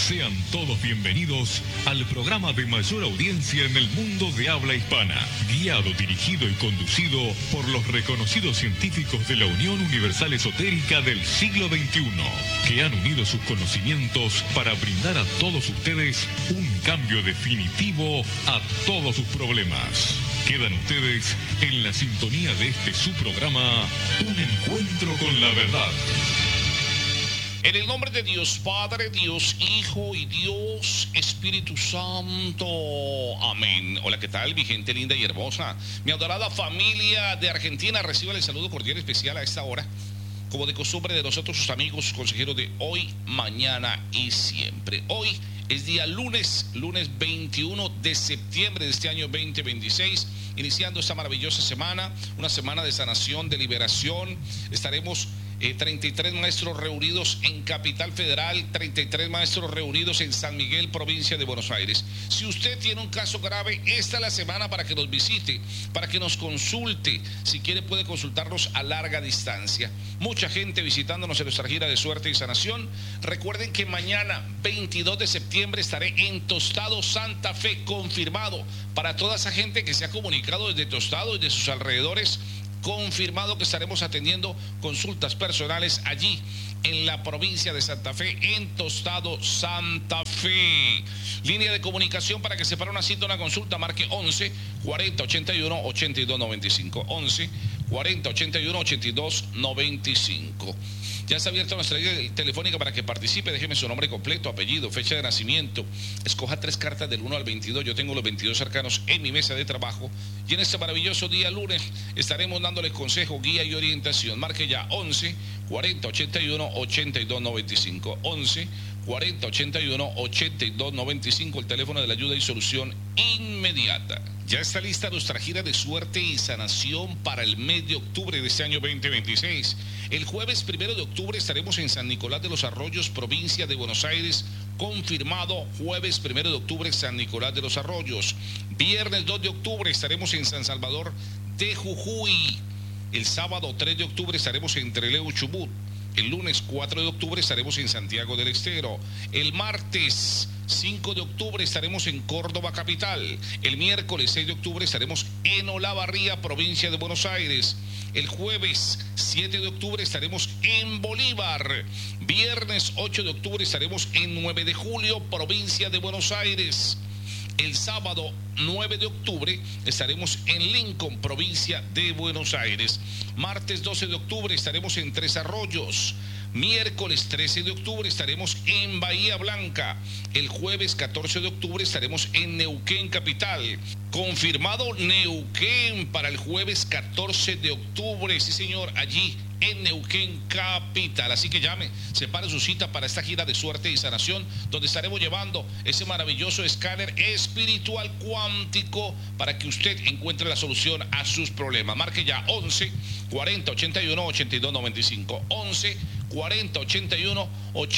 Sean todos bienvenidos al programa de mayor audiencia en el mundo de habla hispana, guiado, dirigido y conducido por los reconocidos científicos de la Unión Universal Esotérica del siglo XXI, que han unido sus conocimientos para brindar a todos ustedes un cambio definitivo a todos sus problemas. Quedan ustedes en la sintonía de este su programa, Un Encuentro con la Verdad. En el nombre de Dios Padre, Dios Hijo y Dios Espíritu Santo. Amén. Hola, ¿qué tal, mi gente linda y hermosa? Mi adorada familia de Argentina, reciban el saludo cordial especial a esta hora, como de costumbre de nosotros, sus amigos consejeros de hoy, mañana y siempre. Hoy es día lunes 21 de septiembre de este año 2026, iniciando esta maravillosa semana, una semana de sanación, de liberación. Estaremos 33 maestros reunidos en Capital Federal, 33 maestros reunidos en San Miguel, provincia de Buenos Aires. Si usted tiene un caso grave, esta es la semana para que nos visite, para que nos consulte. Si quiere, puede consultarnos a larga distancia. Mucha gente visitándonos en nuestra gira de suerte y sanación. Recuerden que mañana, 22 de septiembre, estaré en Tostado, Santa Fe, confirmado. Para toda esa gente que se ha comunicado desde Tostado y de sus alrededores, confirmado que estaremos atendiendo consultas personales allí en la provincia de Santa Fe, en Tostado, Santa Fe. Línea de comunicación para que se para una cita, una consulta, marque 11 40 81 82 95. 11 40 81 82 95. Ya está abierta nuestra línea telefónica para que participe. Déjeme su nombre completo, apellido, fecha de nacimiento. Escoja 3 cartas del 1 al 22. Yo tengo los 22 arcanos en mi mesa de trabajo. Y en este maravilloso día lunes estaremos dándole consejo, guía y orientación. Marque ya 11 40 81 82 95. 11 40 81 82 95, el teléfono de la ayuda y solución inmediata. Ya está lista nuestra gira de suerte y sanación para el mes de octubre de este año 2026. El jueves 1 de octubre estaremos en San Nicolás de los Arroyos, provincia de Buenos Aires, confirmado. Jueves 1 de octubre, San Nicolás de los Arroyos. Viernes 2 de octubre estaremos en San Salvador de Jujuy. El sábado 3 de octubre estaremos en Trelew, Chubut. El lunes 4 de octubre estaremos en Santiago del Estero. El martes 5 de octubre estaremos en Córdoba capital. El miércoles 6 de octubre estaremos en Olavarría, provincia de Buenos Aires. El jueves 7 de octubre estaremos en Bolívar. Viernes 8 de octubre estaremos en 9 de julio, provincia de Buenos Aires. El sábado 9 de octubre estaremos en Lincoln, provincia de Buenos Aires. Martes 12 de octubre estaremos en Tres Arroyos. Miércoles 13 de octubre estaremos en Bahía Blanca. El jueves 14 de octubre estaremos en Neuquén capital. Confirmado Neuquén para el jueves 14 de octubre. Sí, señor, allí en Neuquén capital. Así que llame, separe su cita para esta gira de suerte y sanación, donde estaremos llevando ese maravilloso escáner espiritual cuántico para que usted encuentre la solución a sus problemas. Marque ya 11 40 81 82 95. 11 40 81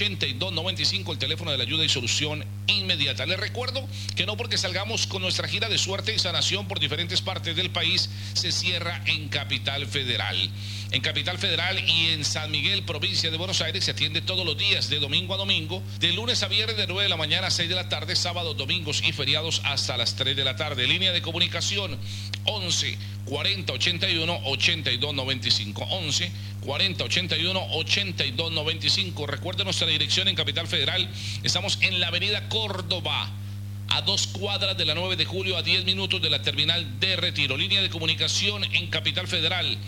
82 95, el teléfono de la ayuda y solución inmediata. Les recuerdo que no porque salgamos con nuestra gira de suerte y sanación por diferentes partes del país se cierra en Capital Federal. En Capital Federal y en San Miguel, provincia de Buenos Aires, se atiende todos los días de domingo a domingo, de lunes a viernes de 9 de la mañana a 6 de la tarde, sábados, domingos y feriados hasta las 3 de la tarde. Línea de comunicación 11 40 81 82 95. 11 40 81 82 95. Recuerden nuestra dirección en Capital Federal. Estamos en la avenida Córdoba, a 2 cuadras de la 9 de julio, a 10 minutos de la terminal de Retiro. Línea de comunicación en Capital Federal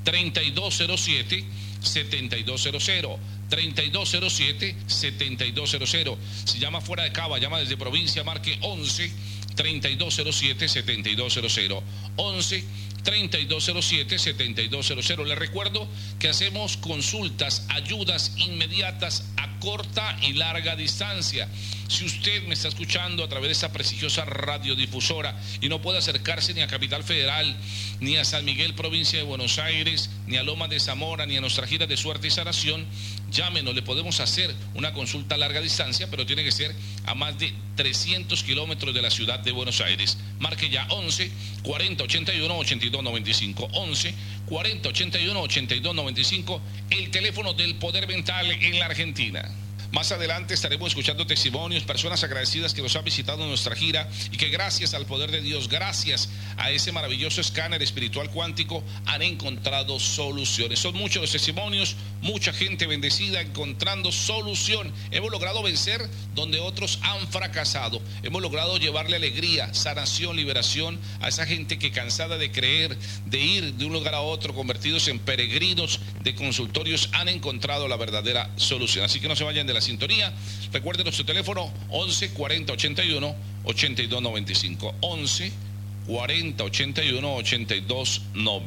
3207 7200. 3207 7200. Si llama fuera de Cava, llama desde provincia, marque 11 3207 7200. 11 3207 7200. Les recuerdo que hacemos consultas, ayudas inmediatas a corta y larga distancia. Si usted me está escuchando a través de esta prestigiosa radiodifusora y no puede acercarse ni a Capital Federal, ni a San Miguel, provincia de Buenos Aires, ni a Lomas de Zamora, ni a nuestra gira de suerte y sanación, llámenos, le podemos hacer una consulta a larga distancia, pero tiene que ser a más de 300 kilómetros de la ciudad de Buenos Aires. Marque ya 11 40 81 82 95. 11 40 81 82 95, el teléfono del poder mental en la Argentina. Más adelante estaremos escuchando testimonios, personas agradecidas que nos han visitado en nuestra gira y que gracias al poder de Dios, gracias a ese maravilloso escáner espiritual cuántico, han encontrado soluciones. Son muchos los testimonios, mucha gente bendecida encontrando solución. Hemos logrado vencer donde otros han fracasado. Hemos logrado llevarle alegría, sanación, liberación a esa gente que, cansada de creer, de ir de un lugar a otro, convertidos en peregrinos de consultorios, han encontrado la verdadera solución. Así que no se vayan de la sintonía. Recuerden nuestro teléfono 11 40 81 82 95. 11 40 81 82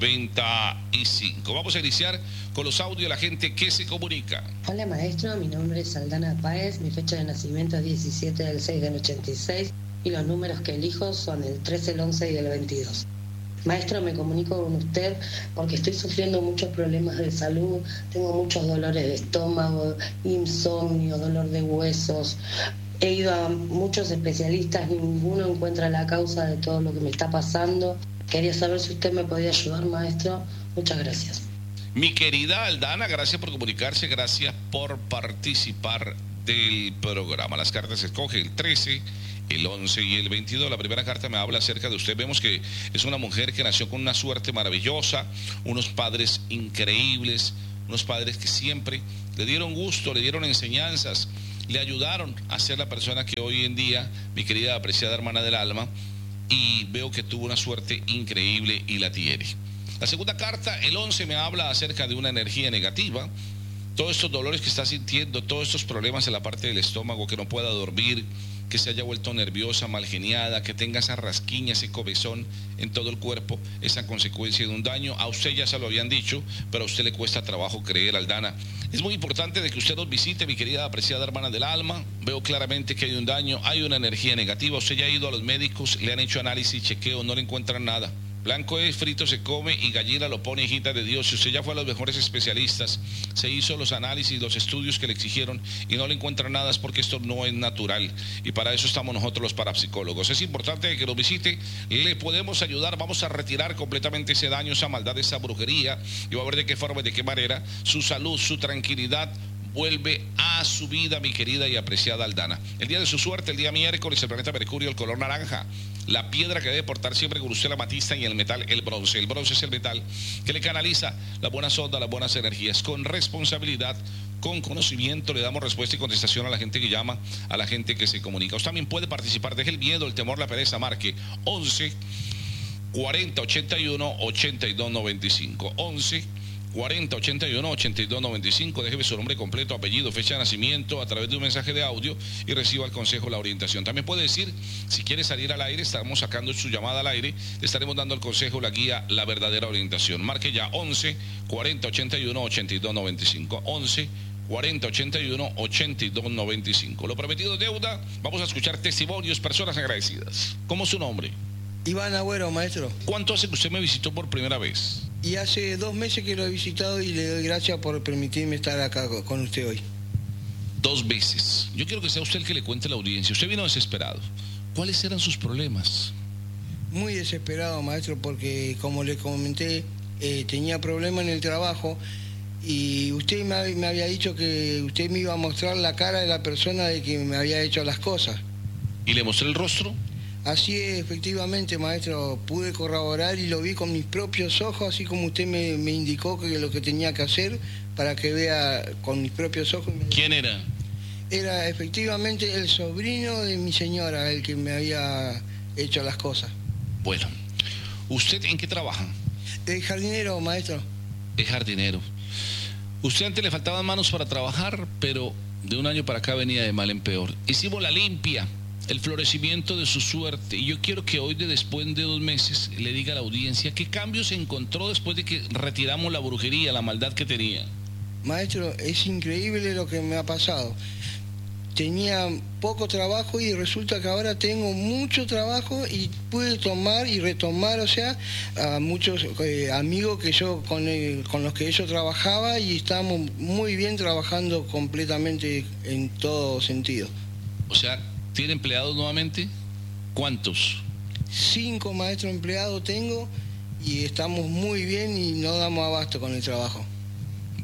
95. Vamos a iniciar con los audios de la gente que se comunica. Hola maestro, mi nombre es Aldana Páez, mi fecha de nacimiento es 17 del 6 del 86 y los números que elijo son el 13, el 11 y el 22. Maestro, me comunico con usted porque estoy sufriendo muchos problemas de salud, tengo muchos dolores de estómago, insomnio, dolor de huesos. He ido a muchos especialistas, ninguno encuentra la causa de todo lo que me está pasando. Quería saber si usted me podía ayudar, maestro. Muchas gracias. Mi querida Aldana, gracias por comunicarse, gracias por participar del programa. Las cartas se escogen el 13, el 11 y el 22. La primera carta me habla acerca de usted. Vemos que es una mujer que nació con una suerte maravillosa, unos padres increíbles, unos padres que siempre le dieron gusto, le dieron enseñanzas, le ayudaron a ser la persona que hoy en día, mi querida apreciada hermana del alma, y veo que tuvo una suerte increíble y la tiene. La segunda carta, el 11, me habla acerca de una energía negativa. Todos estos dolores que está sintiendo, todos estos problemas en la parte del estómago, que no pueda dormir, que se haya vuelto nerviosa, malgeniada, que tenga esa rasquiña, ese comezón en todo el cuerpo, esa consecuencia de un daño. A usted ya se lo habían dicho, pero a usted le cuesta trabajo creer, Aldana. Es muy importante de que usted nos visite, mi querida apreciada hermana del alma. Veo claramente que hay un daño, hay una energía negativa. Usted ya ha ido a los médicos, le han hecho análisis, chequeo, no le encuentran nada. Blanco es, frito se come y gallina lo pone, hijita de Dios. Si usted ya fue a los mejores especialistas, se hizo los análisis, los estudios que le exigieron y no le encuentra nada, es porque esto no es natural. Y para eso estamos nosotros los parapsicólogos. Es importante que nos visite, le podemos ayudar, vamos a retirar completamente ese daño, esa maldad, esa brujería, y va a ver de qué forma y de qué manera su salud, su tranquilidad vuelve a su vida, mi querida y apreciada Aldana. El día de su suerte, el día miércoles, el planeta Mercurio, el color naranja. La piedra que debe portar siempre con usted, la amatista, y el metal, el bronce. El bronce es el metal que le canaliza las buenas ondas, las buenas energías. Con responsabilidad, con conocimiento, le damos respuesta y contestación a la gente que llama, a la gente que se comunica. Usted también puede participar. Deje el miedo, el temor, la pereza. Marque 11 40 81 82 95. 11 40 81 82 95. Déjeme su nombre completo, apellido, fecha de nacimiento a través de un mensaje de audio y reciba el consejo, la orientación. También puede decir, si quiere salir al aire, estamos sacando su llamada al aire, le estaremos dando el consejo, la guía, la verdadera orientación. Marque ya 11 40 81 82 95. 11 40 81 82 95. Lo prometido es deuda. Vamos a escuchar testimonios, personas agradecidas. ¿Cómo es su nombre? Iván Agüero, maestro. ¿Cuánto hace que usted me visitó por primera vez? Y hace 2 meses que lo he visitado y le doy gracias por permitirme estar acá con usted hoy. 2 veces. Yo quiero que sea usted el que le cuente a la audiencia. Usted vino desesperado. ¿Cuáles eran sus problemas? Muy desesperado, maestro, porque como le comenté, tenía problemas en el trabajo y usted me había dicho que usted me iba a mostrar la cara de la persona de que me había hecho las cosas. ¿Y le mostré el rostro? Así es, efectivamente, maestro, pude corroborar y lo vi con mis propios ojos, así como usted me indicó que lo que tenía que hacer para que vea con mis propios ojos. ¿Quién era? Era efectivamente el sobrino de mi señora, el que me había hecho las cosas. Bueno, ¿usted en qué trabaja? El jardinero, maestro. Es jardinero. Usted antes le faltaban manos para trabajar, pero de un año para acá venía de mal en peor. Hicimos la limpia, el florecimiento de su suerte, y yo quiero que hoy, después de 2 meses, le diga a la audiencia qué cambios se encontró después de que retiramos la brujería, la maldad que tenía. Maestro, es increíble lo que me ha pasado. Tenía poco trabajo y resulta que ahora tengo mucho trabajo y pude tomar y retomar, o sea, a muchos amigos que yo con los que yo trabajaba, y estamos muy bien trabajando completamente en todo sentido. O sea, ¿tiene empleados nuevamente? ¿Cuántos? 5 maestros empleados tengo y estamos muy bien y no damos abasto con el trabajo.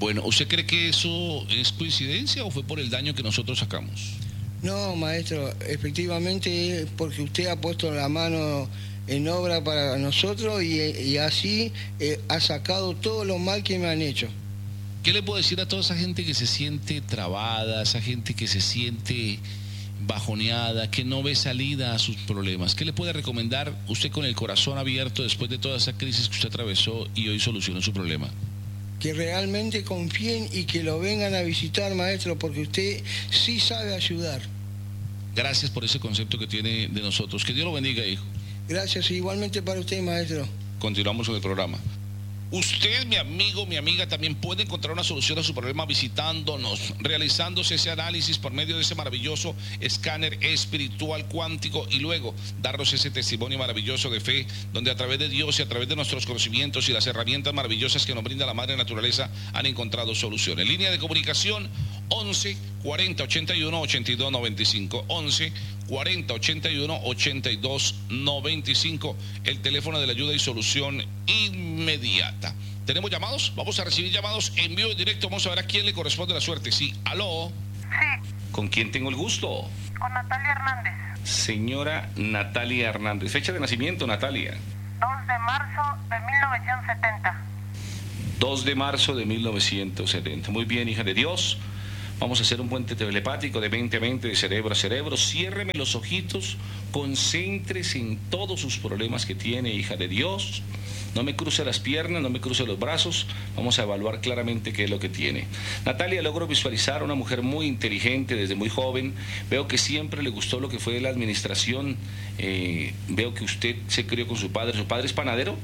Bueno, ¿usted cree que eso es coincidencia o fue por el daño que nosotros sacamos? No, maestro, efectivamente es porque usted ha puesto la mano en obra para nosotros y así ha sacado todo lo mal que me han hecho. ¿Qué le puedo decir a toda esa gente que se siente trabada, esa gente que se siente bajoneada, que no ve salida a sus problemas? ¿Qué le puede recomendar usted con el corazón abierto después de toda esa crisis que usted atravesó y hoy solucionó su problema? Que realmente confíen y que lo vengan a visitar, maestro, porque usted sí sabe ayudar. Gracias por ese concepto que tiene de nosotros. Que Dios lo bendiga, hijo. Gracias, igualmente para usted, maestro. Continuamos con el programa. Usted, mi amigo, mi amiga, también puede encontrar una solución a su problema visitándonos, realizándose ese análisis por medio de ese maravilloso escáner espiritual cuántico y luego darnos ese testimonio maravilloso de fe, donde a través de Dios y a través de nuestros conocimientos y las herramientas maravillosas que nos brinda la Madre Naturaleza han encontrado soluciones. Línea de comunicación 11 40 81 82 95, 11 40 81 82 95, el teléfono de la ayuda y solución inmediata. ¿Tenemos llamados? Vamos a recibir llamados en vivo y directo. Vamos a ver a quién le corresponde la suerte. Sí, aló. Sí. ¿Con quién tengo el gusto? Con Natalia Hernández. Señora Natalia Hernández. Fecha de nacimiento, Natalia. 2 de marzo de 1970. 2 de marzo de 1970. Muy bien, hija de Dios. Vamos a hacer un puente telepático de mente a mente, de cerebro a cerebro. Ciérreme los ojitos, concéntrese en todos sus problemas que tiene, hija de Dios. No me cruce las piernas, no me cruce los brazos. Vamos a evaluar claramente qué es lo que tiene. Natalia, logro visualizar a una mujer muy inteligente desde muy joven. Veo que siempre le gustó lo que fue la administración. Veo que usted se crió con su padre. ¿Su padre es panadero?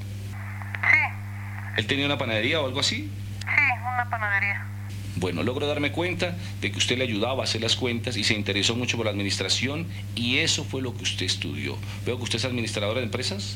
Sí. ¿Él tenía una panadería o algo así? Sí, una panadería. Bueno, logro darme cuenta de que usted le ayudaba a hacer las cuentas y se interesó mucho por la administración y eso fue lo que usted estudió. Veo que usted es administradora de empresas.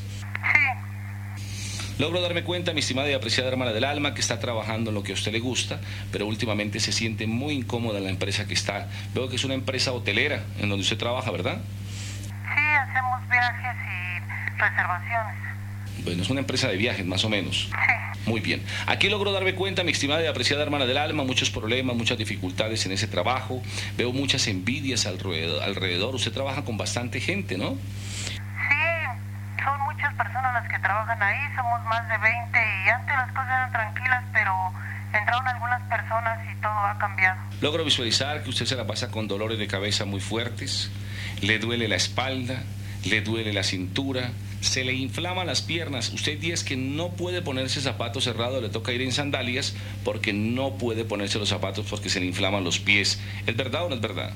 Sí. Logro darme cuenta, mi estimada y apreciada hermana del alma, que está trabajando en lo que a usted le gusta, pero últimamente se siente muy incómoda en la empresa que está. Veo que es una empresa hotelera en donde usted trabaja, ¿verdad? Sí, hacemos viajes y reservaciones. Bueno, es una empresa de viajes, más o menos. Sí. Muy bien. Aquí logro darme cuenta, mi estimada y apreciada hermana del alma, muchos problemas, muchas dificultades en ese trabajo. Veo muchas envidias alrededor. Usted trabaja con bastante gente, ¿no? Sí, son muchas personas las que trabajan ahí, somos más de 20 y antes las cosas eran tranquilas, pero entraron algunas personas y todo ha cambiado. Logro visualizar que usted se la pasa con dolores de cabeza muy fuertes, le duele la espalda, le duele la cintura, se le inflaman las piernas. Usted días que no puede ponerse zapatos cerrados, le toca ir en sandalias porque no puede ponerse los zapatos porque se le inflaman los pies. ¿Es verdad o no es verdad?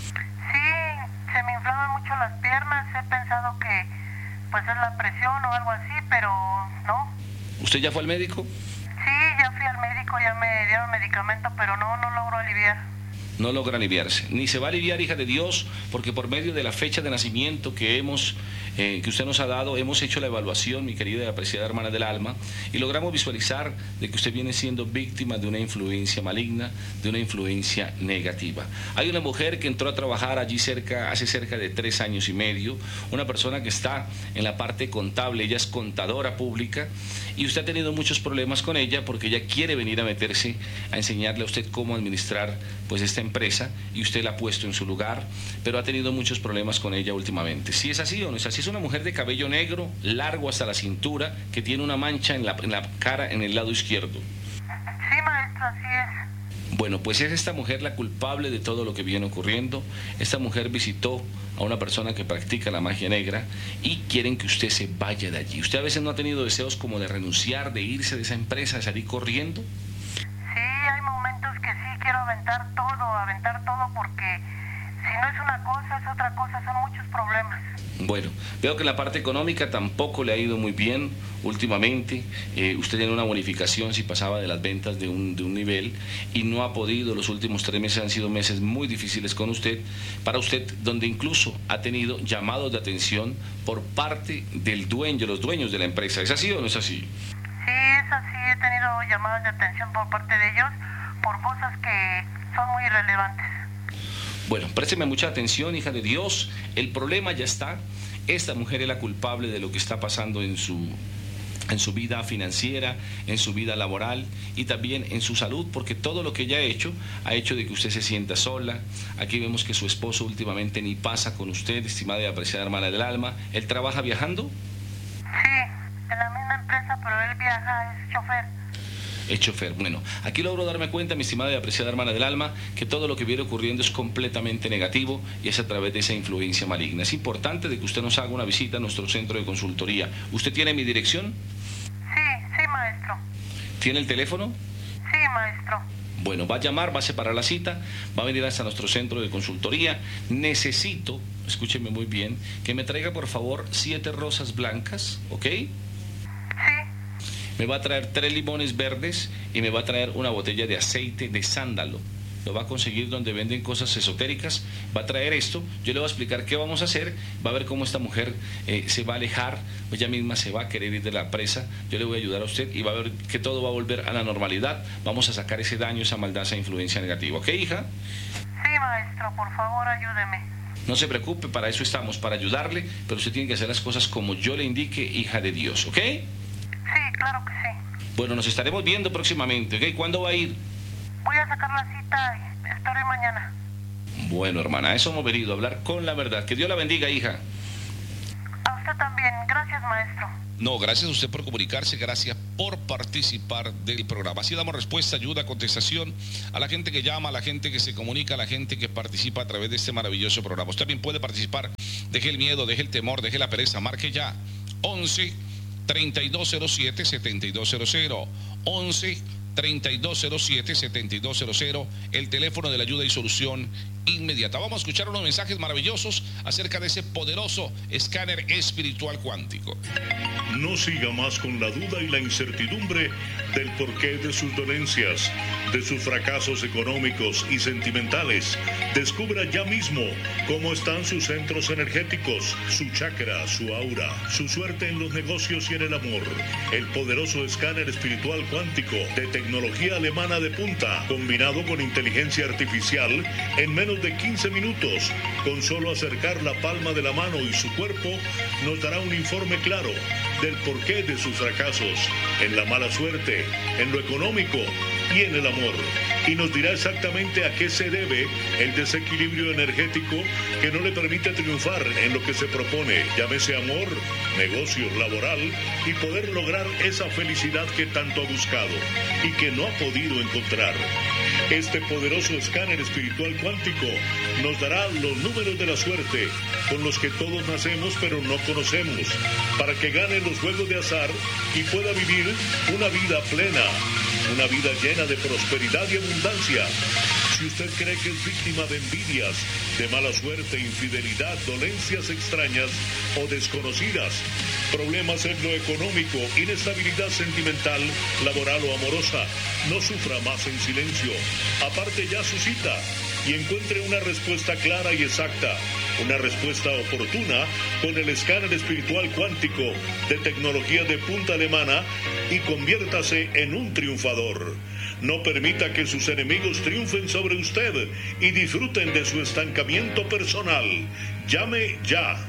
Sí, se me inflaman mucho las piernas, he pensado que pues es la presión o algo así, pero no. ¿Usted ya fue al médico? Sí, ya fui al médico, ya me dieron medicamento, pero no logro aliviar. No logra aliviarse, ni se va a aliviar, hija de Dios, porque por medio de la fecha de nacimiento que usted nos ha dado, hemos hecho la evaluación, mi querida y apreciada hermana del alma, y logramos visualizar de que usted viene siendo víctima de una influencia maligna, de una influencia negativa. Hay una mujer que entró a trabajar allí hace cerca de 3 años y medio, una persona que está en la parte contable, ella es contadora pública, y usted ha tenido muchos problemas con ella porque ella quiere venir a meterse a enseñarle a usted cómo administrar pues esta empresa y usted la ha puesto en su lugar, pero ha tenido muchos problemas con ella últimamente. Si es así o no es así, es una mujer de cabello negro, largo hasta la cintura, que tiene una mancha en la cara en el lado izquierdo. Sí, maestro, así es. Bueno, pues es esta mujer la culpable de todo lo que viene ocurriendo. Esta mujer visitó a una persona que practica la magia negra y quieren que usted se vaya de allí. ¿Usted a veces no ha tenido deseos como de renunciar, de irse de esa empresa, de salir corriendo? Sí, hay momentos que sí quiero aventar todo, porque si no es una cosa, es otra cosa, son muchos problemas. Bueno, veo que en la parte económica tampoco le ha ido muy bien últimamente. Usted tiene una bonificación si pasaba de las ventas de un nivel y no ha podido. Los últimos 3 meses han sido meses muy difíciles para usted, donde incluso ha tenido llamados de atención por parte del los dueños de la empresa. ¿Es así o no es así? Sí, es así, he tenido llamadas de atención por parte de ellos por cosas que son muy irrelevantes. Bueno, présteme mucha atención, hija de Dios. El problema ya está. Esta mujer es la culpable de lo que está pasando en su en su vida financiera, en su vida laboral y también en su salud, porque todo lo que ella ha hecho de que usted se sienta sola. Aquí vemos que su esposo últimamente ni pasa con usted, estimada y apreciada hermana del alma. ¿Él trabaja viajando? Sí, en la misma empresa, pero él viaja, es chofer. Es chofer. Bueno, aquí logro darme cuenta, mi estimada y apreciada hermana del alma, que todo lo que viene ocurriendo es completamente negativo y es a través de esa influencia maligna. Es importante de que usted nos haga una visita a nuestro centro de consultoría. ¿Usted tiene mi dirección? Sí, maestro. ¿Tiene el teléfono? Sí, maestro. Bueno, va a llamar, va a separar la cita, va a venir hasta nuestro centro de consultoría. Necesito, escúcheme muy bien, que me traiga por favor 7 rosas blancas, ¿ok? Sí. Me va a traer 3 limones verdes y me va a traer una botella de aceite de sándalo. Lo va a conseguir donde venden cosas esotéricas. Va a traer esto, yo le voy a explicar qué vamos a hacer. Va a ver cómo esta mujer se va a alejar, ella misma se va a querer ir de la presa. Yo le voy a ayudar a usted y va a ver que todo va a volver a la normalidad. Vamos a sacar ese daño, esa maldad, esa influencia negativa. ¿Ok, hija? Sí, maestro, por favor, ayúdeme. No se preocupe, para eso estamos, para ayudarle, pero usted tiene que hacer las cosas como yo le indique, hija de Dios, ¿ok? Sí, claro que sí. Bueno, nos estaremos viendo próximamente, ¿ok? ¿Cuándo va a ir? Voy a sacar la cita y estaré mañana. Bueno, hermana, a eso hemos venido, a hablar con la verdad. Que Dios la bendiga, hija. A usted también. Gracias, maestro. No, gracias a usted por comunicarse, gracias por participar del programa. Así damos respuesta, ayuda, contestación a la gente que llama, a la gente que se comunica, a la gente que participa a través de este maravilloso programa. Usted también puede participar. Deje el miedo, deje el temor, deje la pereza. Marque ya 11-3207-7200. 11-3207-7200, el teléfono de la ayuda y solución inmediata. Vamos a escuchar unos mensajes maravillosos acerca de ese poderoso escáner espiritual cuántico. No siga más con la duda y la incertidumbre del porqué de sus dolencias, de sus fracasos económicos y sentimentales. Descubra ya mismo cómo están sus centros energéticos, su chakra, su aura, su suerte en los negocios y en el amor. El poderoso escáner espiritual cuántico de tecnología alemana de punta, combinado con inteligencia artificial, en menos de 15 minutos, con solo acercar la palma de la mano y su cuerpo, nos dará un informe claro del porqué de sus fracasos, en la mala suerte, en lo económico y en el amor. Y nos dirá exactamente a qué se debe el desequilibrio energético que no le permite triunfar en lo que se propone, llámese amor, negocios, laboral, y poder lograr esa felicidad que tanto ha buscado y que no ha podido encontrar. Este poderoso escáner espiritual cuántico nos dará los números de la suerte con los que todos nacemos pero no conocemos, para que gane los juegos de azar y pueda vivir una vida plena, una vida llena de prosperidad y abundancia. Si usted cree que es víctima de envidias, de mala suerte, infidelidad, dolencias extrañas o desconocidas, problemas en lo económico, inestabilidad sentimental, laboral o amorosa, no sufra más en silencio. Aparte ya su cita y encuentre una respuesta clara y exacta, una respuesta oportuna con el escáner espiritual cuántico de tecnología de punta alemana y conviértase en un triunfador. No permita que sus enemigos triunfen sobre usted y disfruten de su estancamiento personal. Llame ya.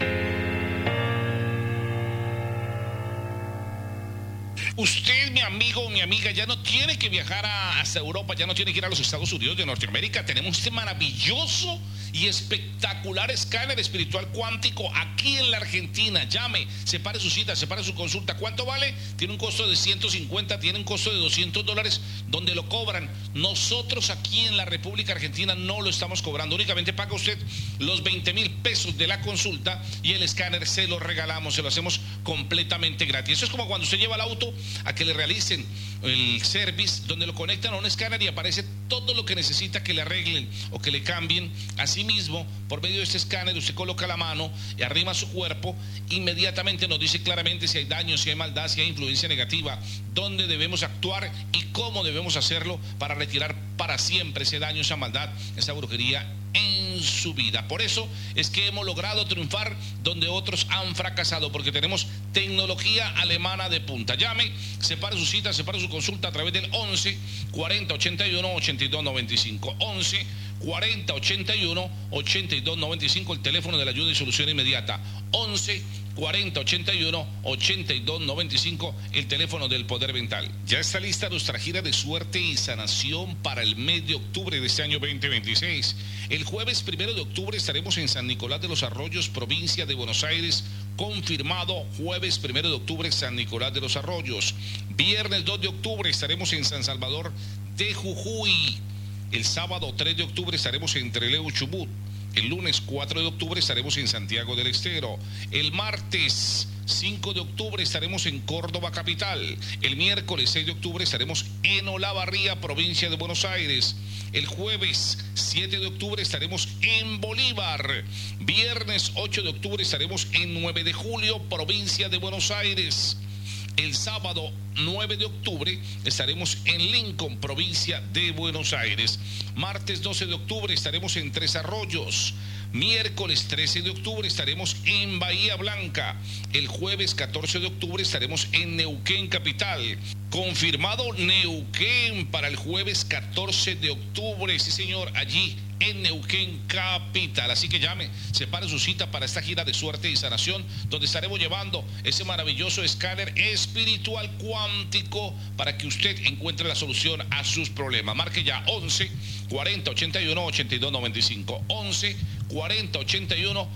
Usted, mi amigo o mi amiga, ya no tiene que viajar hasta Europa, ya no tiene que ir a los Estados Unidos de Norteamérica. Tenemos este maravilloso y espectacular escáner espiritual cuántico aquí en la Argentina. Llame, separe su cita, separe su consulta. ¿Cuánto vale? Tiene un costo de 150, tiene un costo de $200, donde lo cobran. Nosotros aquí en la República Argentina no lo estamos cobrando. Únicamente paga usted los 20,000 pesos de la consulta y el escáner se lo regalamos, se lo hacemos completamente gratis. Eso es como cuando usted lleva el auto a que le realicen el service, donde lo conectan a un escáner y aparece todo lo que necesita que le arreglen o que le cambien. Asimismo, por medio de este escáner usted coloca la mano y arrima su cuerpo, inmediatamente nos dice claramente si hay daño, si hay maldad, si hay influencia negativa, dónde debemos actuar y cómo debemos hacerlo para retirar para siempre ese daño, esa maldad, esa brujería en su vida. Por eso es que hemos logrado triunfar donde otros han fracasado, porque tenemos tecnología alemana de punta. Llame, separe su cita, separe su consulta a través del 11 40 81 82 95. 11 40 81 82 95, el teléfono de la ayuda y solución inmediata. 11 4081-8295, el teléfono del Poder Mental. Ya está lista nuestra gira de suerte y sanación para el mes de octubre de este año 2026. El jueves 1 de octubre estaremos en San Nicolás de los Arroyos, provincia de Buenos Aires. Confirmado, jueves 1 de octubre, San Nicolás de los Arroyos. Viernes 2 de octubre estaremos en San Salvador de Jujuy. El sábado 3 de octubre estaremos en Trelew, Chubut. El lunes 4 de octubre estaremos en Santiago del Estero. El martes 5 de octubre estaremos en Córdoba capital. El miércoles 6 de octubre estaremos en Olavarría, provincia de Buenos Aires. El jueves 7 de octubre estaremos en Bolívar. Viernes 8 de octubre estaremos en 9 de julio, provincia de Buenos Aires. El sábado 9 de octubre estaremos en Lincoln, provincia de Buenos Aires. Martes 12 de octubre estaremos en Tres Arroyos. Miércoles 13 de octubre estaremos en Bahía Blanca. El jueves 14 de octubre estaremos en Neuquén capital. Confirmado Neuquén para el jueves 14 de octubre. Sí, señor, allí en Neuquén capital. Así que llame, separe su cita para esta gira de suerte y sanación, donde estaremos llevando ese maravilloso escáner espiritual cuántico para que usted encuentre la solución a sus problemas. Marque ya 11 40 81 82 95. 11 40 81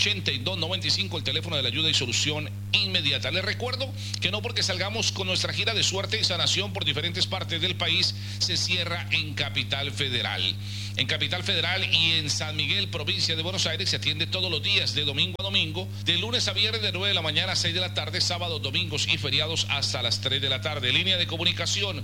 82 95, el teléfono de la ayuda y solución inmediata. Les recuerdo que no porque salgamos con nuestra gira de suerte y sanación por diferentes partes del país se cierra en Capital Federal. En Capital Federal y en San Miguel, provincia de Buenos Aires, se atiende todos los días de domingo a domingo, de lunes a viernes de 9 de la mañana a 6 de la tarde, sábados, domingos y feriados hasta las 3 de la tarde. Línea de comunicación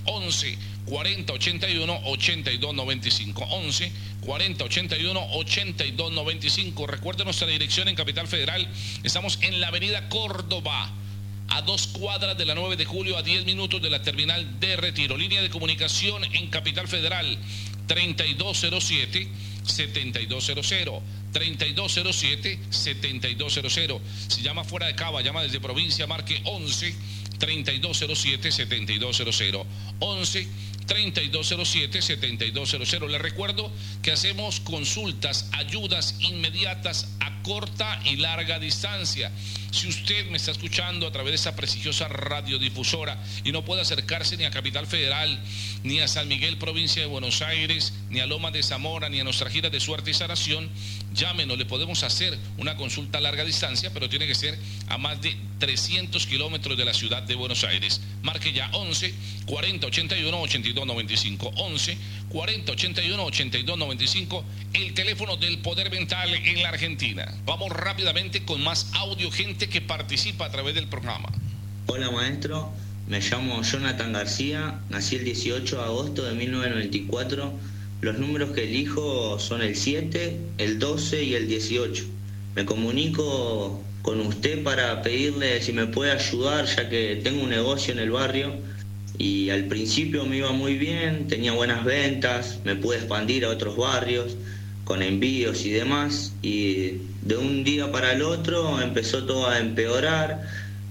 11 40 81 82 95. 11 40 81 82 95. Recuerde nuestra dirección en Capital Federal. Estamos en la avenida Córdoba, a 2 cuadras de la 9 de julio, a 10 minutos de la terminal de Retiro. Línea de comunicación en Capital Federal 3207-7200. 3207-7200. Si llama fuera de Cava, llama desde provincia, marque 11 3207-7200. 11 3207-7200. Les recuerdo que hacemos consultas, ayudas inmediatas a corta y larga distancia. Si usted me está escuchando a través de esta prestigiosa radiodifusora y no puede acercarse ni a Capital Federal, ni a San Miguel, provincia de Buenos Aires, ni a Lomas de Zamora, ni a nuestra gira de suerte y sanación, llámenos, le podemos hacer una consulta a larga distancia, pero tiene que ser a más de 300 kilómetros de la ciudad de Buenos Aires. Marque ya 11 40 81 82 95. 11 40 81 82 95, el teléfono del Poder Mental en la Argentina. Vamos rápidamente con más audio, gente que participa a través del programa. Hola maestro, me llamo Jonathan García, nací el 18 de agosto de 1994. Los números que elijo son el 7, el 12 y el 18. Me comunico con usted para pedirle si me puede ayudar, ya que tengo un negocio en el barrio y al principio me iba muy bien, tenía buenas ventas, me pude expandir a otros barrios con envíos y demás, y de un día para el otro empezó todo a empeorar,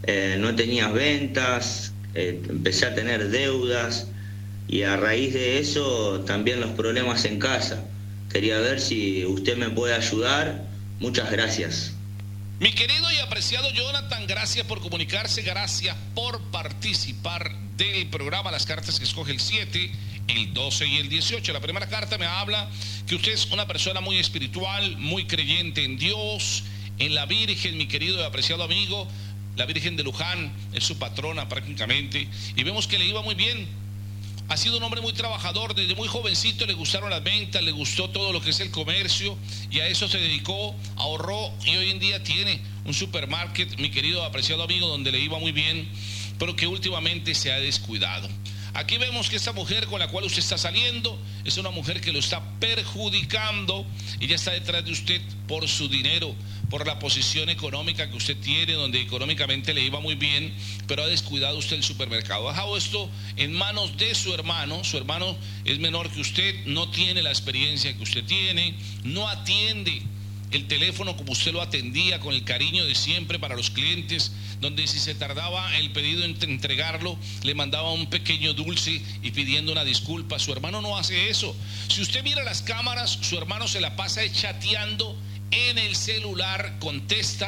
no tenía ventas, empecé a tener deudas y a raíz de eso también los problemas en casa. Quería ver si usted me puede ayudar. Muchas gracias. Mi querido y apreciado Jonathan, gracias por comunicarse, gracias por participar del programa. Las cartas que escoge el 7, el 12 y el 18. La primera carta me habla que usted es una persona muy espiritual, muy creyente en Dios, en la Virgen, mi querido y apreciado amigo. La Virgen de Luján es su patrona prácticamente, y vemos que le iba muy bien. Ha sido un hombre muy trabajador, desde muy jovencito le gustaron las ventas, le gustó todo lo que es el comercio y a eso se dedicó, ahorró y hoy en día tiene un supermarket, mi querido apreciado amigo, donde le iba muy bien, pero que últimamente se ha descuidado. Aquí vemos que esta mujer con la cual usted está saliendo es una mujer que lo está perjudicando. Ella está detrás de usted por su dinero, por la posición económica que usted tiene, donde económicamente le iba muy bien, pero ha descuidado usted el supermercado. Ha dejado esto en manos de su hermano. Su hermano es menor que usted, no tiene la experiencia que usted tiene, no atiende el teléfono como usted lo atendía, con el cariño de siempre para los clientes, donde si se tardaba el pedido en entregarlo, le mandaba un pequeño dulce y pidiendo una disculpa. Su hermano no hace eso. Si usted mira las cámaras, su hermano se la pasa chateando en el celular, contesta,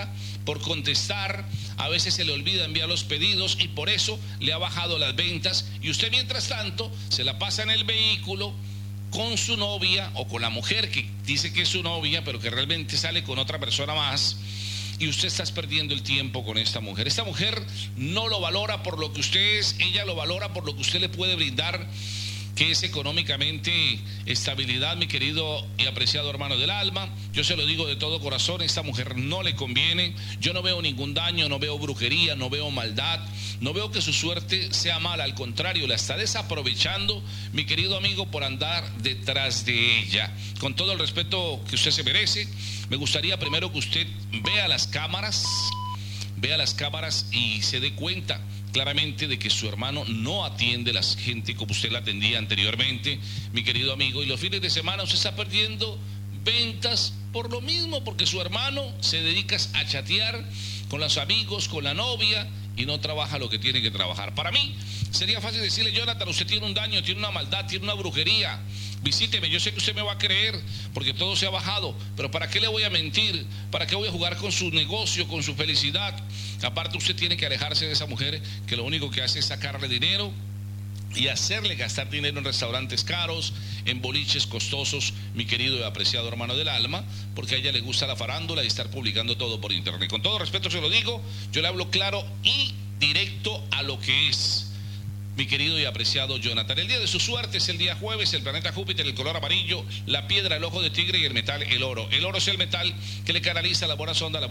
por contestar, a veces se le olvida enviar los pedidos y por eso le ha bajado las ventas, y usted mientras tanto se la pasa en el vehículo con su novia o con la mujer que dice que es su novia pero que realmente sale con otra persona más, y usted está perdiendo el tiempo con esta mujer. Esta mujer no lo valora por lo que usted es, ella lo valora por lo que usted le puede brindar, que es económicamente estabilidad, mi querido y apreciado hermano del alma. Yo se lo digo de todo corazón, esta mujer no le conviene. Yo no veo ningún daño, no veo brujería, no veo maldad, no veo que su suerte sea mala, al contrario, la está desaprovechando, mi querido amigo, por andar detrás de ella. Con todo el respeto que usted se merece, me gustaría primero que usted vea las cámaras y se dé cuenta claramente de que su hermano no atiende a la gente como usted la atendía anteriormente, mi querido amigo, y los fines de semana usted está perdiendo ventas por lo mismo, porque su hermano se dedica a chatear con los amigos, con la novia, y no trabaja lo que tiene que trabajar. Para mí sería fácil decirle: Jonathan, usted tiene un daño, tiene una maldad, tiene una brujería, visíteme, yo sé que usted me va a creer porque todo se ha bajado, pero ¿para qué le voy a mentir? ¿Para qué voy a jugar con su negocio, con su felicidad? Aparte, usted tiene que alejarse de esa mujer que lo único que hace es sacarle dinero y hacerle gastar dinero en restaurantes caros, en boliches costosos, mi querido y apreciado hermano del alma, porque a ella le gusta la farándula y estar publicando todo por internet. Con todo respeto se lo digo, yo le hablo claro y directo a lo que es, mi querido y apreciado Jonathan. El día de su suerte es el día jueves, el planeta Júpiter, el color amarillo, la piedra, el ojo de tigre y el metal, el oro. El oro es el metal que le canaliza la buena sonda, la